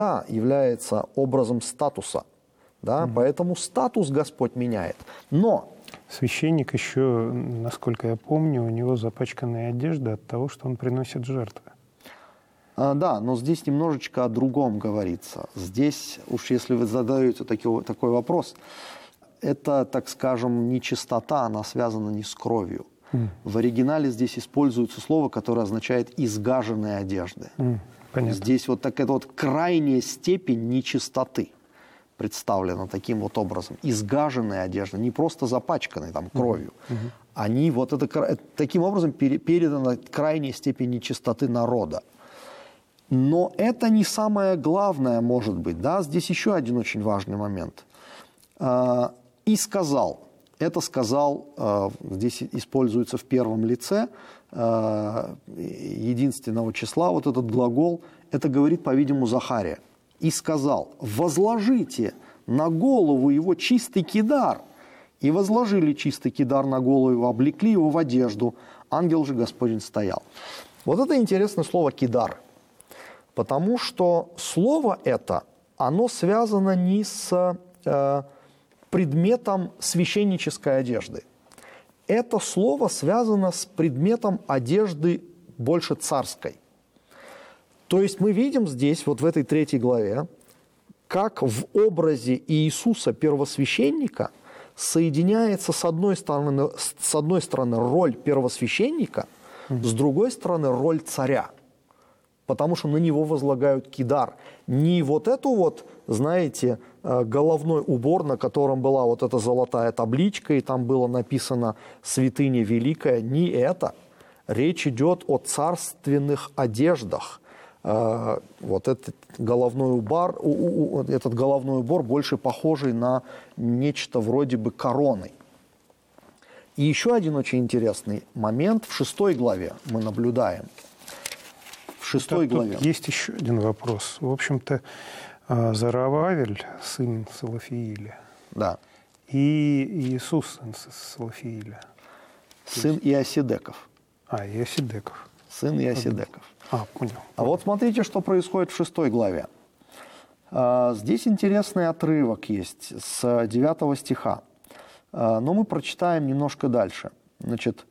является образом статуса. Да? Поэтому статус Господь меняет. Но священник еще, насколько я помню, у него запачканная одежда от того, что он приносит жертвы. Да, но здесь немножечко о другом говорится. Здесь, уж если вы задаете такой вопрос, это, так скажем, не чистота, она связана не с кровью. В оригинале здесь используется слово, которое означает «изгаженные одежды». Понятно. Здесь вот такая вот крайняя степень нечистоты представлена таким вот образом. Изгаженные одежды, не просто запачканные там кровью. Они вот таким образом передана крайняя степень нечистоты народа. Но это не самое главное, может быть. Да? Здесь еще один очень важный момент. «И сказал». Это сказал, здесь используется в первом лице единственного числа, вот этот глагол, это говорит, по-видимому, Захария. «И сказал, возложите на голову его чистый кидар». И возложили чистый кидар на голову его, облекли его в одежду. Ангел же Господень стоял. Вот это интересное слово «кидар». Потому что слово это, оно связано не с предметом священнической одежды. Это слово связано с предметом одежды больше царской. То есть мы видим здесь, вот в этой 3 главе, как в образе Иисуса первосвященника соединяется с одной стороны роль первосвященника, с другой стороны роль царя. Потому что на него возлагают кидар. Не вот эту вот, знаете, головной убор, на котором была вот эта золотая табличка, и там было написано «Святыня Великая», не это. Речь идет о царственных одеждах. Вот этот головной убор больше похожий на нечто вроде бы короны. И еще один очень интересный момент в 6 главе мы наблюдаем. В 6 главе. Есть еще один вопрос. В общем-то, Зарававель, сын Салафииля, да. и Иисус, сын Салафииля. Сын Иосидеков. Иосидеков. Сын Иосидеков. Понял. А вот смотрите, что происходит в 6 главе. Здесь интересный отрывок есть с 9 стиха. Но мы прочитаем немножко дальше. Значит,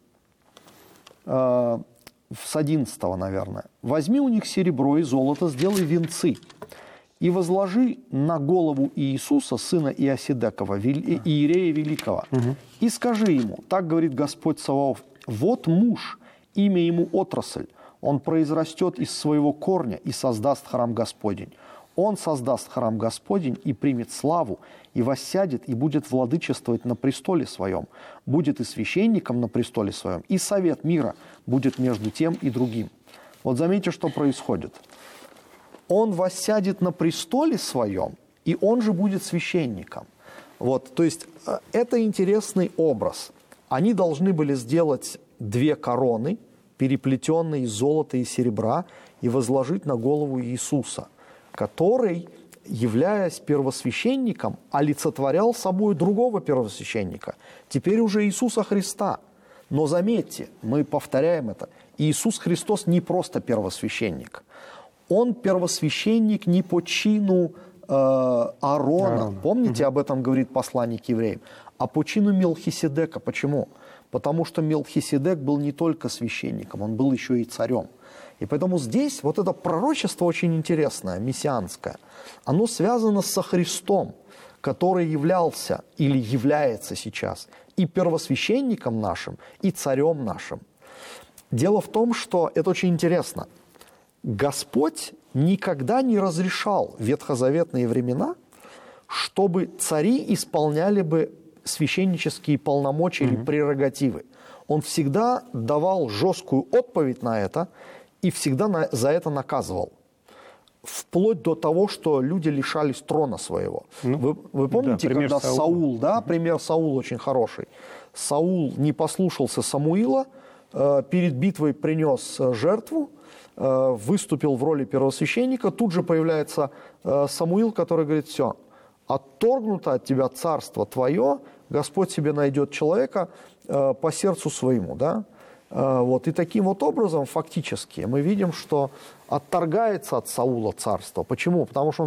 с 11, наверное. «Возьми у них серебро и золото, сделай венцы, и возложи на голову Иисуса, сына Иосидекова, иерея великого, и скажи ему, так говорит Господь Саваоф, вот муж, имя ему отрасль, он произрастет из своего корня и создаст храм Господень. Он создаст храм Господень и примет славу, и воссядет, и будет владычествовать на престоле своем, будет и священником на престоле своем, и совет мира будет между тем и другим». Вот заметьте, что происходит. Он воссядет на престоле своем, и он же будет священником. Вот, то есть это интересный образ. Они должны были сделать 2 короны, переплетенные из золота и серебра, и возложить на голову Иисуса, который, являясь первосвященником, олицетворял собой другого первосвященника, теперь уже Иисуса Христа. Но заметьте, мы повторяем это, Иисус Христос не просто первосвященник. Он первосвященник не по чину Аарона. Помните, об этом говорит послание к евреям? А по чину Мелхиседека. Почему? Потому что Мелхиседек был не только священником, он был еще и царем. И поэтому здесь вот это пророчество очень интересное, мессианское. Оно связано со Христом, который являлся или является сейчас и первосвященником нашим, и царем нашим. Дело в том, что это очень интересно. Господь никогда не разрешал в ветхозаветные времена, чтобы цари исполняли бы священнические полномочия или прерогативы. Он всегда давал жесткую отповедь на это и всегда за это наказывал. Вплоть до того, что люди лишались трона своего. Вы помните, да, когда Саул, да, пример Саула очень хороший. Саул не послушался Самуила, перед битвой принес жертву, выступил в роли первосвященника, тут же появляется Самуил, который говорит: все, отторгнуто от тебя царство твое, Господь себе найдет человека по сердцу своему, да? Вот. И таким вот образом, фактически, мы видим, что отторгается от Саула царство. Почему? Потому что он